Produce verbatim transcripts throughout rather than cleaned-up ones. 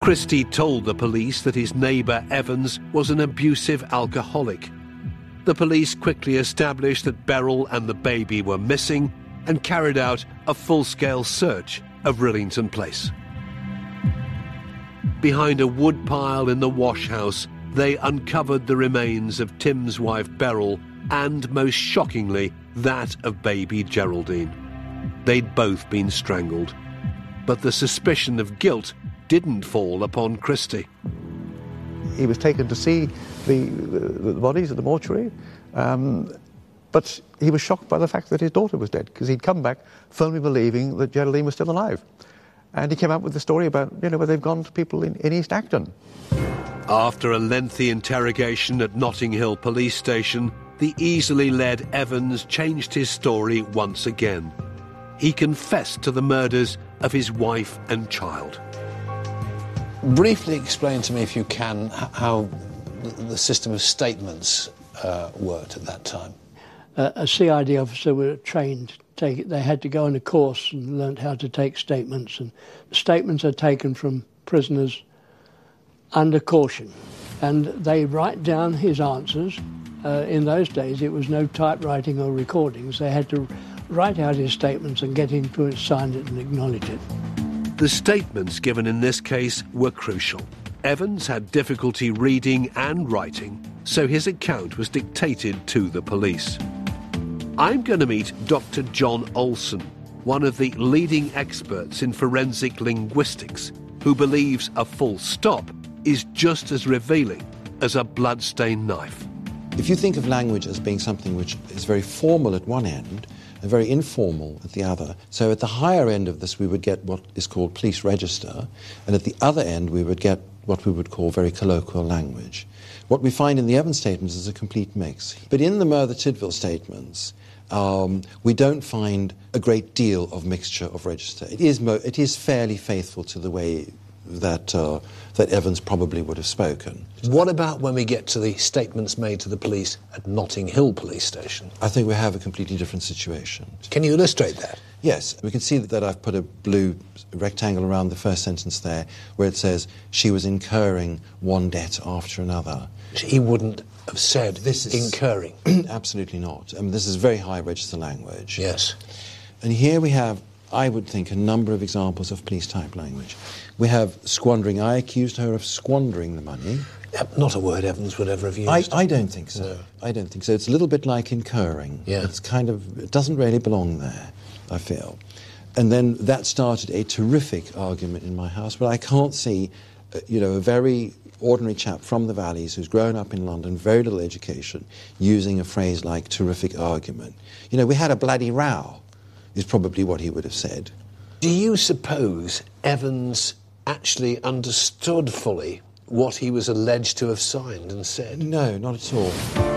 Christie told the police that his neighbour Evans was an abusive alcoholic. The police quickly established that Beryl and the baby were missing and carried out a full-scale search of Rillington Place. Behind a woodpile in the wash house, they uncovered the remains of Tim's wife Beryl and, most shockingly, that of baby Geraldine. They'd both been strangled. But the suspicion of guilt didn't fall upon Christie. He was taken to see the, the, the bodies at the mortuary, um, but he was shocked by the fact that his daughter was dead, because he'd come back firmly believing that Geraldine was still alive. And he came up with the story about, you know, where they've gone to people in, in East Acton. After a lengthy interrogation at Notting Hill police station, the easily led Evans changed his story once again. He confessed to the murders of his wife and child. Briefly explain to me, if you can, how the system of statements uh, worked at that time. Uh, a C I D officer were trained. Take it. They had to go on a course and learnt how to take statements. And statements are taken from prisoners under caution. And they write down his answers. Uh, in those days, it was no typewriting or recordings. They had to write out his statements and get him to sign it and acknowledge it. The statements given in this case were crucial. Evans had difficulty reading and writing, so his account was dictated to the police. I'm going to meet Doctor John Olson, one of the leading experts in forensic linguistics, who believes a full stop is just as revealing as a blood-stained knife. If you think of language as being something which is very formal at one end and very informal at the other, so at the higher end of this we would get what is called police register, and at the other end we would get what we would call very colloquial language. What we find in the Evans statements is a complete mix. But in the Merthyr Tydfil statements, um, we don't find a great deal of mixture of register. It is, mo- it is fairly faithful to the way that uh, that Evans probably would have spoken. What about when we get to the statements made to the police at Notting Hill police station? I think we have a completely different situation. Can you illustrate that? Yes, we can see that I've put a blue rectangle around the first sentence there, where it says, she was incurring one debt after another. He wouldn't have said this is incurring. Absolutely not. I mean, this is very high register language. Yes. And here we have, I would think, a number of examples of police-type language. We have squandering. I accused her of squandering the money. Not a word Evans would ever have used. I, I don't think so. No. I don't think so. It's a little bit like incurring. Yeah. It's kind of, it doesn't really belong there, I feel. And then that started a terrific argument in my house, but I can't see, uh, you know, a very ordinary chap from the valleys who's grown up in London, very little education, using a phrase like terrific argument. You know, we had a bloody row, is probably what he would have said. Do you suppose Evans actually understood fully what he was alleged to have signed and said? No, not at all.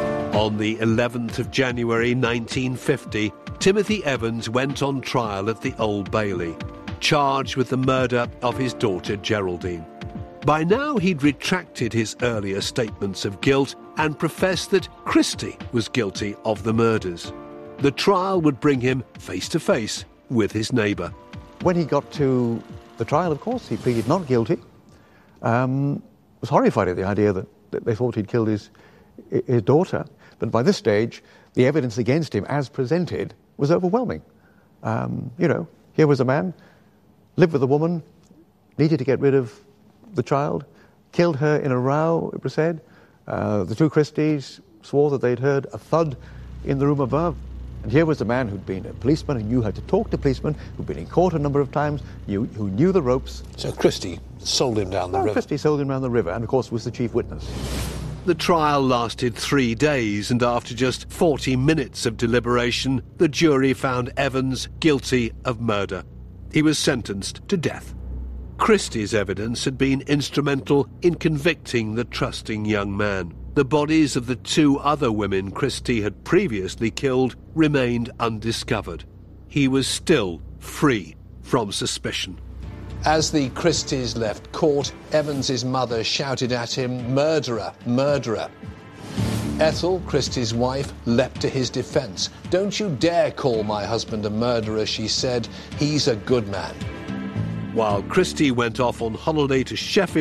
On the eleventh of January nineteen fifty, Timothy Evans went on trial at the Old Bailey, charged with the murder of his daughter Geraldine. By now he'd retracted his earlier statements of guilt and professed that Christie was guilty of the murders. The trial would bring him face to face with his neighbour. When he got to the trial, of course, he pleaded not guilty. Um, was horrified at the idea that, that they thought he'd killed his, his daughter. But by this stage, the evidence against him, as presented, was overwhelming. Um, you know, here was a man, lived with a woman, needed to get rid of the child, killed her in a row, it was said. Uh, the two Christies swore that they'd heard a thud in the room above. And here was a man who'd been a policeman, who knew how to talk to policemen, who'd been in court a number of times, knew, who knew the ropes. So Christie sold him down the well, river. Christie sold him down the river, and of course was the chief witness. The trial lasted three days, and after just forty minutes of deliberation, the jury found Evans guilty of murder. He was sentenced to death. Christie's evidence had been instrumental in convicting the trusting young man. The bodies of the two other women Christie had previously killed remained undiscovered. He was still free from suspicion. As the Christies left court, Evans's mother shouted at him, "Murderer, murderer." Ethel, Christie's wife, leapt to his defence. "Don't you dare call my husband a murderer," she said. "He's a good man." While Christie went off on holiday to Sheffield,